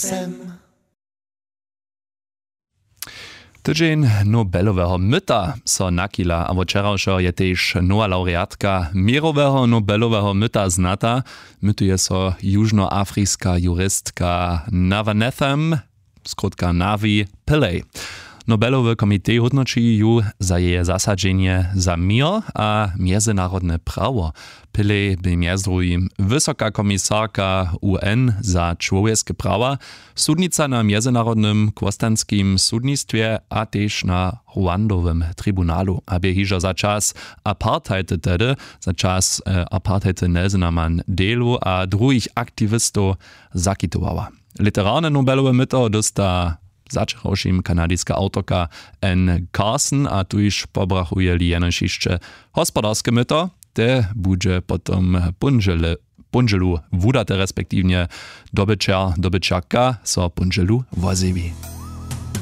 Tydzień Nobelového myta so nakila, a včerajšo je tež nowa laureatka Mierového Nobelového myta znata. Mytuje so južnoafriska juristka Navanethem, skrótka Navi Pillay. Nobelowy komitej hodnoči ju za jej zasadzenie za mir a międzynarodne prawo. Pillay by między drugim wysoka komisarka UN za człowieskie prawa, sudnica na międzynarodnym kwostanskim sudnictwie a też na Rwandowym tribunalu. Aby hižo za czas apartheidy tedy, za czas apartheidy Nelsona Mandelu a drugich aktywistów zakitowała. Literarne Nobelowe myto dosta zaczynałszym kanadyjska autorka Anne Carson, a tu już pobrachuje jenoż jeszcze gospodarskie myto, te będzie potom punżelu wudate respektywnie dobyczarka so punżelu woziwi.